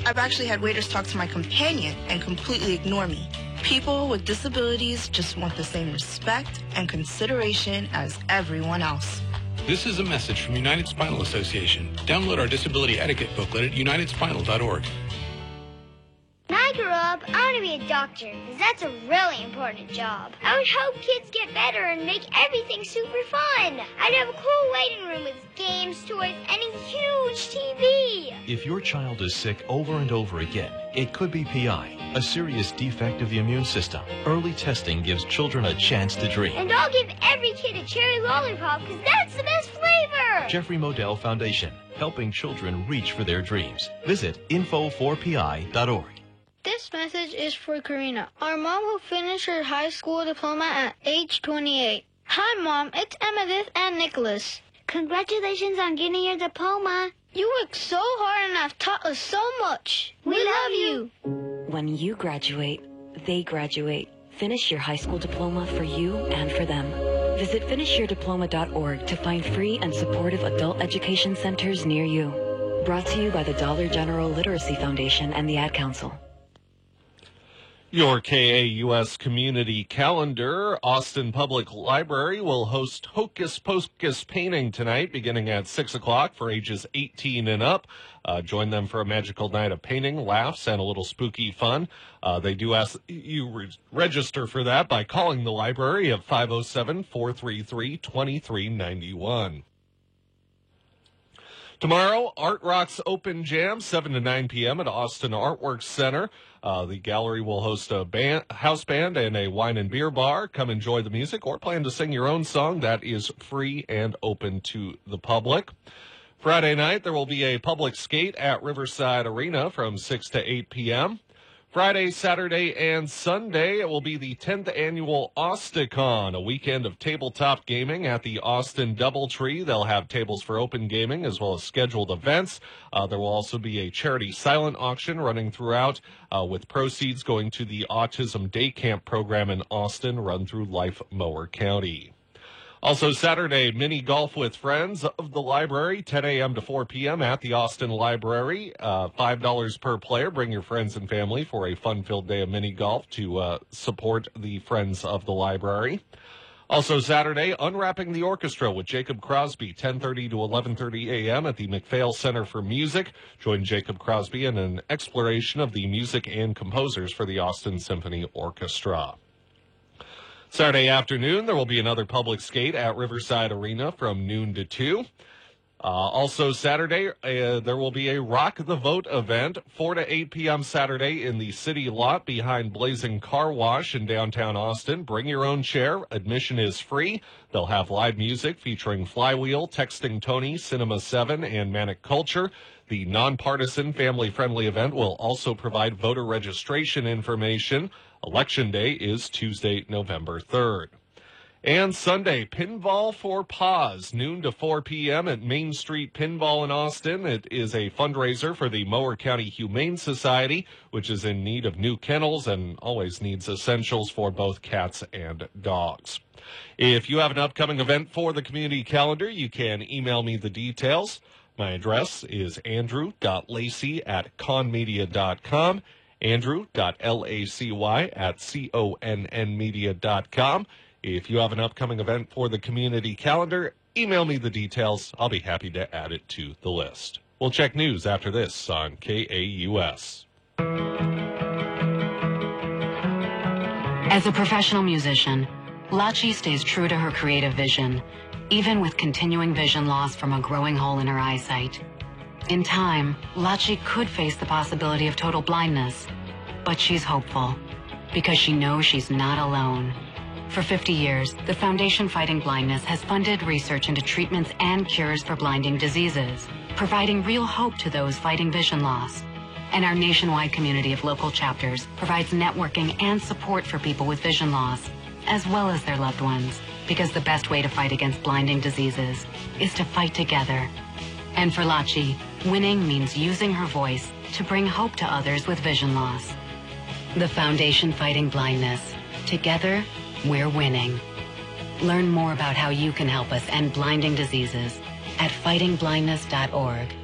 I've actually had waiters talk to my companion and completely ignore me. People with disabilities just want the same respect and consideration as everyone else. This is a message from United Spinal Association. Download our disability etiquette booklet at unitedspinal.org. When I grow up, I want to be a doctor, because that's a really important job. I would hope kids get better and make everything super fun. I'd have a cool waiting room with games, toys, and a huge TV. If your child is sick over and over again, it could be PI, a serious defect of the immune system. Early testing gives children a chance to dream. And I'll give every kid a cherry lollipop, because that's the best flavor. Jeffrey Modell Foundation, helping children reach for their dreams. Visit info4pi.org. This message is for Karina, our mom who finished her high school diploma at age 28. Hi, Mom. It's Emmettith and Nicholas. Congratulations on getting your diploma. You worked so hard and have taught us so much. We love you. When you graduate, they graduate. Finish your high school diploma for you and for them. Visit finishyourdiploma.org to find free and supportive adult education centers near you. Brought to you by the Dollar General Literacy Foundation and the Ad Council. Your KAUS community calendar. Austin Public Library will host Hocus Pocus painting tonight beginning at 6 o'clock for ages 18 and up. Join them for a magical night of painting, laughs, and a little spooky fun. They do ask you register for that by calling the library at 507-433-2391. Tomorrow, Art Rock's Open Jam, 7 to 9 p.m. at Austin Artworks Center. The gallery will host a house band and a wine and beer bar. Come enjoy the music or plan to sing your own song. That is free and open to the public. Friday night, there will be a public skate at Riverside Arena from 6 to 8 p.m. Friday, Saturday, and Sunday, it will be the 10th annual Austicon, a weekend of tabletop gaming at the Austin Doubletree. They'll have tables for open gaming as well as scheduled events. There will also be a charity silent auction running throughout, with proceeds going to the Autism Day Camp program in Austin, run through Life Mower County. Also Saturday, mini golf with friends of the library, 10 a.m. to 4 p.m. at the Austin Library. $5 per player. Bring your friends and family for a fun-filled day of mini golf to support the friends of the library. Also Saturday, Unwrapping the Orchestra with Jacob Crosby, 10:30 to 11:30 a.m. at the MacPhail Center for Music. Join Jacob Crosby in an exploration of the music and composers for the Austin Symphony Orchestra. Saturday afternoon, there will be another public skate at Riverside Arena from noon to 2. Also Saturday, there will be a Rock the Vote event, 4 to 8 p.m. Saturday in the city lot behind Blazing Car Wash in downtown Austin. Bring your own chair. Admission is free. They'll have live music featuring Flywheel, Texting Tony, Cinema 7, and Manic Culture. The nonpartisan, family-friendly event will also provide voter registration information. Election Day is Tuesday, November 3rd. And Sunday, Pinball for Paws, noon to 4 p.m. at Main Street Pinball in Austin. It is a fundraiser for the Mower County Humane Society, which is in need of new kennels and always needs essentials for both cats and dogs. If you have an upcoming event for the community calendar, you can email me the details. My address is andrew.lacy@conmedia.com. andrew.lacy@connmedia.com. If you have an upcoming event for the community calendar, email me the details. I'll be happy to add it to the list. We'll check news after this on KAUS. As a professional musician, Lachi stays true to her creative vision, even with continuing vision loss from a growing hole in her eyesight. In time, Lachi could face the possibility of total blindness, but she's hopeful because she knows she's not alone. For 50 years, the Foundation Fighting Blindness has funded research into treatments and cures for blinding diseases, providing real hope to those fighting vision loss. And our nationwide community of local chapters provides networking and support for people with vision loss, as well as their loved ones, because the best way to fight against blinding diseases is to fight together. And for Lachi, winning means using her voice to bring hope to others with vision loss. The Foundation Fighting Blindness. Together, we're winning. Learn more about how you can help us end blinding diseases at fightingblindness.org.